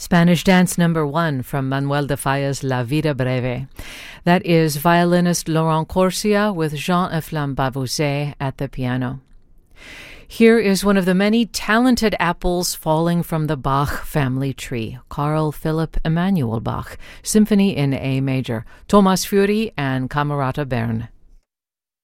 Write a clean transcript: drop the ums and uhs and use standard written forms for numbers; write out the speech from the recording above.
Spanish Dance No. 1 from Manuel de Falla's La Vida Breve. That is violinist Laurent Corsia with Jean-Efflam Bavouzet at the piano. Here is one of the many talented apples falling from the Bach family tree, Carl Philipp Emanuel Bach, Symphony in A major, Thomas Fury and Camerata Bern.